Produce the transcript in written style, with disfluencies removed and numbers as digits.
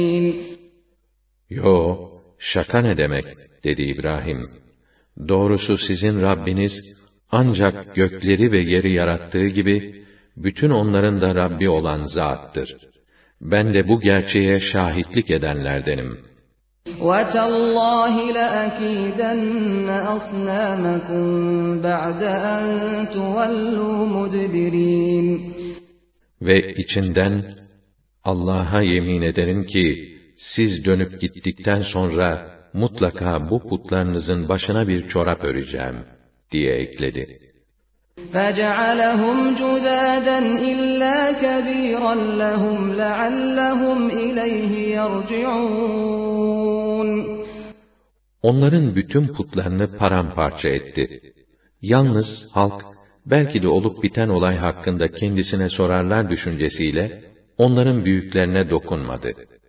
Yo, şaka ne demek, dedi İbrahim. Doğrusu sizin Rabbiniz, ancak gökleri ve yeri yarattığı gibi, bütün onların da Rabbi olan Zat'tır. Ben de bu gerçeğe şahitlik edenlerdenim. وَتَاللَّهِ لَأَكِيدَنَّ أَصْنَامَكُمْ بَعْدَ أَنْ تُوَلُّوا مُدْبِرِينَ Ve içinden, Allah'a yemin ederim ki, siz dönüp gittikten sonra, mutlaka bu putlarınızın başına bir çorap öreceğim, diye ekledi. فَجَعَلَهُمْ جُذَاذًا إِلَّا كَبِيرًا لَهُمْ لَعَلَّهُمْ إِلَيْهِ يَرْجِعُونَ Onların bütün putlarını paramparça etti. Yalnız halk, belki de olup biten olay hakkında kendisine sorarlar düşüncesiyle, onların büyüklerine dokunmadı.